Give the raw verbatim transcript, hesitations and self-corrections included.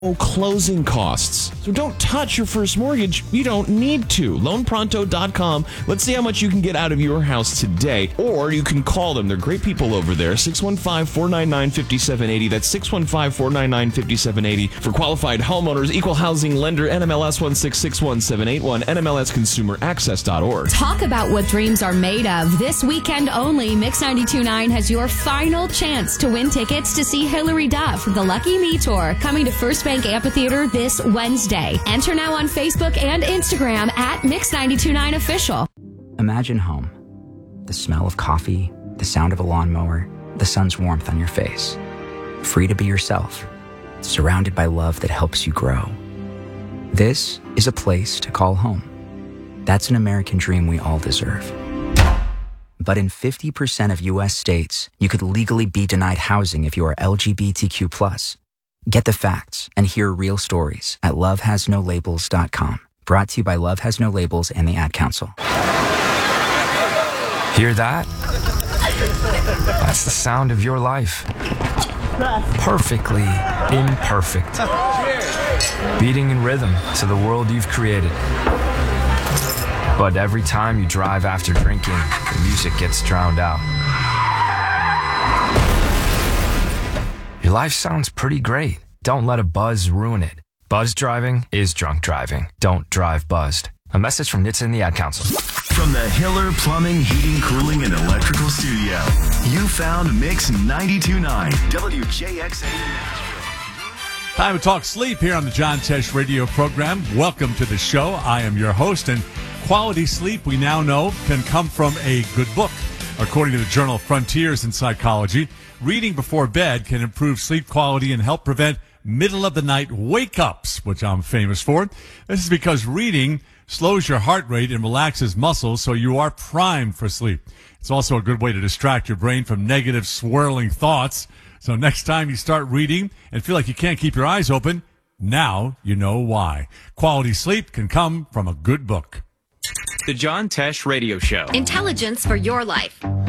closing costs. So don't touch your first mortgage. You don't need to. loan pronto dot com. Let's see how much you can get out of your house today. Or you can call them. They're great people over there. six one five, four nine nine, five seven eight zero. That's six one five, four nine nine, five seven eight zero. For qualified homeowners, equal housing lender, N M L S one six six one seven eight one, N M L S consumer access dot org. Talk about what dreams are made of. This weekend only, Mix ninety-two point nine has your final chance to win tickets to see Hillary Duff, the Lucky Me Tour, coming to First Bank Amphitheater this Wednesday. Enter now on Facebook and Instagram at Mix ninety-two point nine Official. Imagine home. The smell of coffee, the sound of a lawnmower, the sun's warmth on your face. Free to be yourself, surrounded by love that helps you grow. This is a place to call home. That's an American dream we all deserve. But in fifty percent of U S states, you could legally be denied housing if you are L G B T Q plus. Get the facts and hear real stories at love has no labels dot com. Brought to you by Love Has No Labels and the Ad Council. Hear that? That's the sound of your life. Perfectly imperfect. Beating in rhythm to the world you've created. But every time you drive after drinking, the music gets drowned out. Your life sounds pretty great. Don't let a buzz ruin it. Buzz driving is drunk driving. Don't drive buzzed. A message from N H T S A and the Ad Council. From the Hiller Plumbing, Heating, Cooling, and Electrical Studio, you found Mix ninety-two point nine, W J X A. Time to talk sleep here on the John Tesh radio program. Welcome to the show. I am your host, and quality sleep, we now know, can come from a good book. According to the journal Frontiers in Psychology, reading before bed can improve sleep quality and help prevent middle-of-the-night wake-ups, which I'm famous for. This is because reading slows your heart rate and relaxes muscles, so you are primed for sleep. It's also a good way to distract your brain from negative, swirling thoughts. So next time you start reading and feel like you can't keep your eyes open, now you know why. Quality sleep can come from a good book. The John Tesh Radio Show. Intelligence for your life.